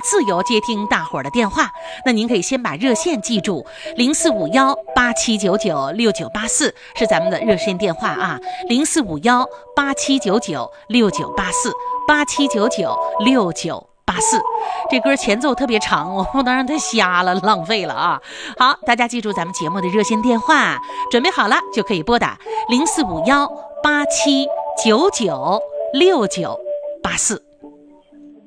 自由接听大伙儿的电话。那您可以先把热线记住，045187996984是咱们的热线电话啊，045187996984，87996984。这歌前奏特别长，我不能让它瞎了，浪费了啊！好，大家记住咱们节目的热线电话，准备好了就可以拨打045187996984。